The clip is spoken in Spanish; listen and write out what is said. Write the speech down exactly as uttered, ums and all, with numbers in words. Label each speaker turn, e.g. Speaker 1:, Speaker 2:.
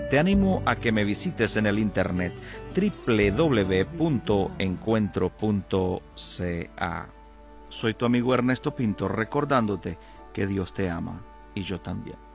Speaker 1: Te animo a que me visites en el internet doble u doble u doble u punto encuentro punto ca. Soy tu amigo Ernesto Pinto, recordándote que Dios te ama y yo también.